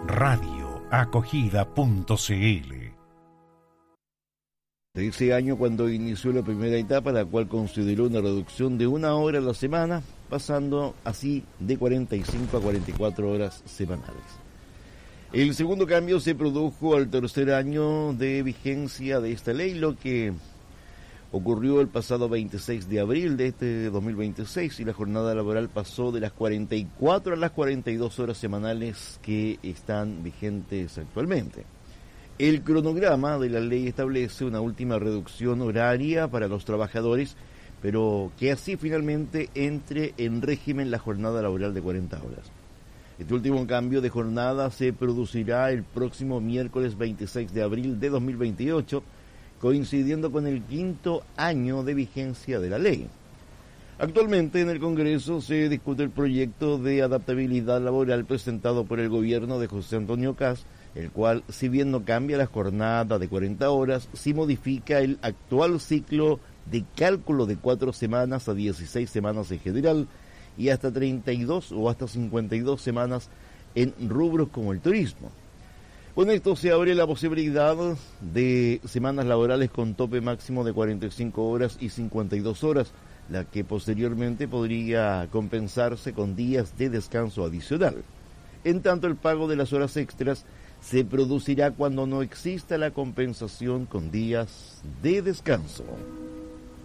radioacogida.cl. De ese año, cuando inició la primera etapa, la cual consideró una reducción de 1 hora a la semana, pasando así de 45 a 44 horas semanales. El segundo cambio se produjo al tercer año de vigencia de esta ley, lo que ocurrió el pasado 26 de abril de este 2026, y la jornada laboral pasó de las 44 a las 42 horas semanales que están vigentes actualmente. El cronograma de la ley establece una última reducción horaria para los trabajadores, pero que así finalmente entre en régimen la jornada laboral de 40 horas. Este último cambio de jornada se producirá el próximo miércoles 26 de abril de 2028, coincidiendo con el 5º año de vigencia de la ley. Actualmente en el Congreso se discute el proyecto de adaptabilidad laboral presentado por el gobierno de José Antonio Kast, el cual, si bien no cambia la jornada de 40 horas, sí modifica el actual ciclo de cálculo de 4 semanas a 16 semanas en general y hasta 32 o hasta 52 semanas en rubros como el turismo. Con esto se abre la posibilidad de semanas laborales con tope máximo de 45 horas y 52 horas, la que posteriormente podría compensarse con días de descanso adicional. En tanto, el pago de las horas extras se producirá cuando no exista la compensación con días de descanso.